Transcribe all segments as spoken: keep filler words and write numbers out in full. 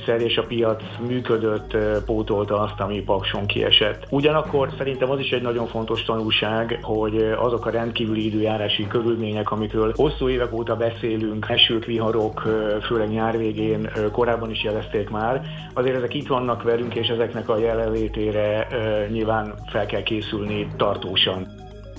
rendszer és a piac működött, pótolta azt, ami Pakson kiesett. Ugyanakkor szerintem az is egy nagyon fontos tanulság, hogy azok a rendkívüli időjárási körülmények, amikről hosszú évek óta beszélünk, esők, viharok, főleg nyár végén, korábban is jelezték már, azért ezek itt vannak velünk, és ezeknek a jelenlétére nyilván fel kell készülni tartósan.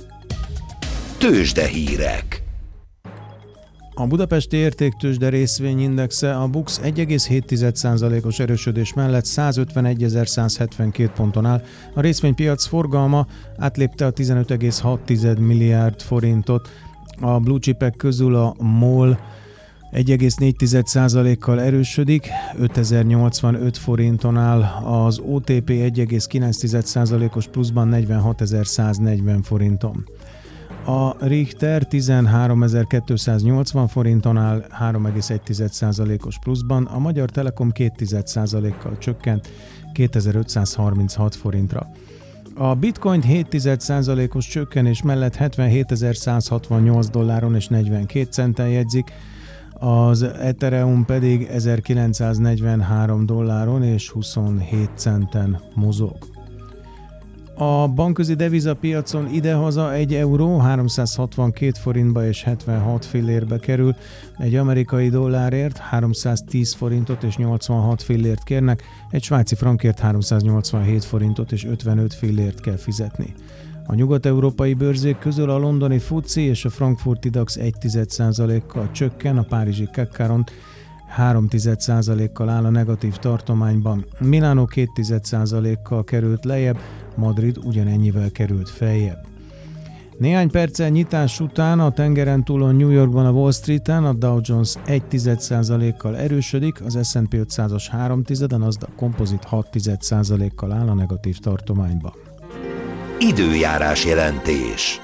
Tőzsdehírek. A budapesti értéktőzsde részvényindexe a BUX egy egész hét százalékos erősödés mellett százötvenegyezer-százhetvenkét ponton áll. A részvénypiac forgalma átlépte a tizenöt egész hat milliárd forintot. A blue chipek közül a MOL egy egész négy százalékkal erősödik, ötezer-nyolcvanöt forinton áll, az o té pé egy egész kilenc százalékos pluszban negyvenhatezer-száznegyven forinton. A Richter tizenháromezer-kétszáznyolcvan forinton áll, három egész egy százalékos pluszban, a Magyar Telekom két százalékkal csökkent, kétezer-ötszázharminchat forintra. A Bitcoin hét százalékos csökkenés mellett hetvenhétezer-százhatvannyolc dolláron és negyvenkét centen jegyzik, az Ethereum pedig ezerkilencszáznegyvenhárom dolláron és huszonhét centen mozog. A bankközi devizapiacon idehaza egy euró háromszázhatvankét forintba és hetvenhat fillérbe kerül, egy amerikai dollárért háromszáztíz forintot és nyolcvanhat fillért kérnek, egy svájci frankért háromszáznyolcvanhét forintot és ötvenöt fillért kell fizetni. A nyugat-európai bőrzék közül a londoni FTSE és a frankfurti DAX egy százalékkal csökken, a párizsi C A C Caron három százalékkal áll a negatív tartományban. Milánó két százalékkal került lejjebb, Madrid ugyanennyivel került feljebb. Néhány perccel nyitás után a tengeren túlon New Yorkban a Wall Streeten a Dow Jones egy százalékkal erősödik, az es and pé ötszázas három, a Nasdaq Composite hat százalékkal áll a negatív tartományban. Időjárás jelentés.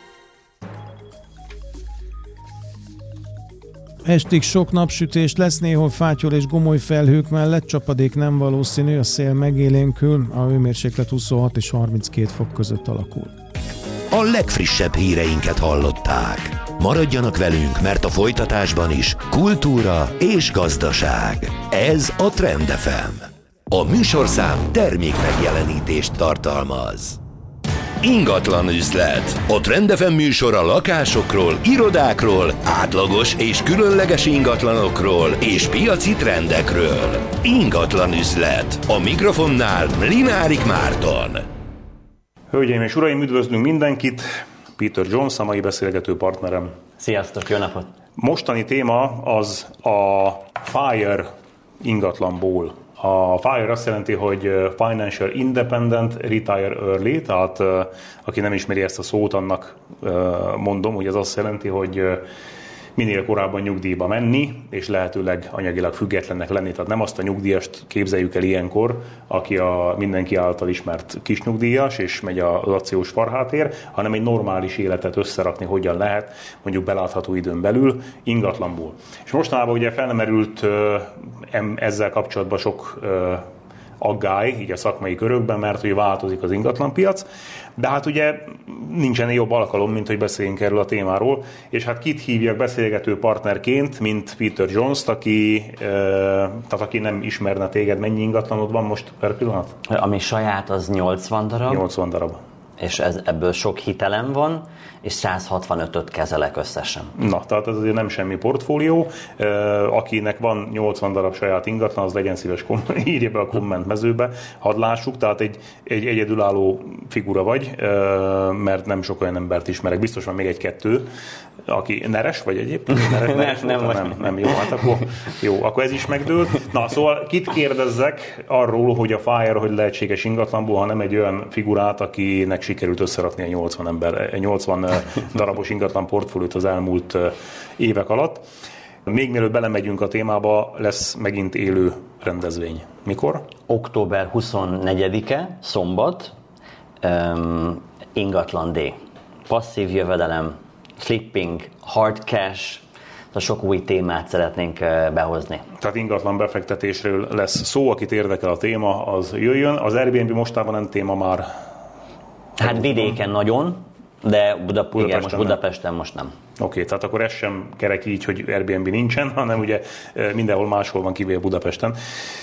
Estig sok napsütés lesz, néhol fátyol és gomoly felhők mellett, csapadék nem valószínű, a szél megélénkül, a hőmérséklet huszonhat és harminckét fok között alakul. A legfrissebb híreinket hallották. Maradjanak velünk, mert a folytatásban is kultúra és gazdaság. Ez a Trend ef em. A műsorszám termék megjelenítést tartalmaz. Ingatlan üzlet. A Trend ef em műsor a lakásokról, irodákról, átlagos és különleges ingatlanokról és piaci trendekről. Ingatlan üzlet. A mikrofonnál Linárik Márton. Hölgyeim és uraim, üdvözlünk mindenkit! Peter Jones, a mai beszélgető partnerem. Sziasztok, jó napot! Mostani téma az a FIRE ingatlanból. A FIRE azt jelenti, hogy Financial Independent Retire Early, tehát aki nem ismeri ezt a szót, annak mondom, hogy ez azt jelenti, hogy minél korábban nyugdíjba menni, és lehetőleg anyagilag függetlennek lenni. Tehát nem azt a nyugdíjast képzeljük el ilyenkor, aki a mindenki által ismert kisnyugdíjas, és megy az akciós farhátér, hanem egy normális életet összerakni, hogyan lehet, mondjuk belátható időn belül, ingatlanból. És mostanában ugye felmerült ezzel kapcsolatban sok aggály így a szakmai körökben, mert hogy változik az ingatlanpiac, de hát ugye nincsen jobb alkalom, mint hogy beszéljünk erről a témáról, és hát kit hívjak beszélgető partnerként, mint Peter Jones-t, aki, tehát aki nem ismerne téged, mennyi ingatlanod van most per pillanat? Ami saját, az nyolcvan darab. nyolcvan darab. És ez, ebből sok hitelem van, és száz hatvanötöt kezelek összesen. Na, tehát ez azért nem semmi portfólió. Akinek van nyolcvan darab saját ingatlan, az legyen szíves, írja be a komment mezőbe, hadd lássuk, tehát egy, egy egyedülálló figura vagy, mert nem sok olyan embert ismerek, biztos van még egy-kettő, aki neres vagy egyébként? Neres, neres nem, nem, nem, nem, jó, hát akkor, jó, akkor ez is megdől. Na, szóval kit kérdezzek arról, hogy a FIRE, hogy lehetséges ingatlanból, ha nem egy olyan figurát, akinek sikerült összerakni a nyolcvan ember, nyolcvan darabos ingatlan portfóliót az elmúlt évek alatt. Még mielőtt belemegyünk a témába, lesz megint élő rendezvény. Mikor? október huszonnegyedike, szombat, um, ingatlan D. Passzív jövedelem, flipping, hard cash, a sok új témát szeretnénk behozni. Tehát ingatlan befektetésről lesz szó, akit érdekel a téma, az jöjjön. Az Airbnb mostában nem téma már? Hát vidéken nagyon, de Buda- Budapesten, igen, most Budapesten most nem. Oké, okay, tehát akkor ez sem kerek így, hogy Airbnb nincsen, hanem ugye mindenhol máshol van, kivéve Budapesten.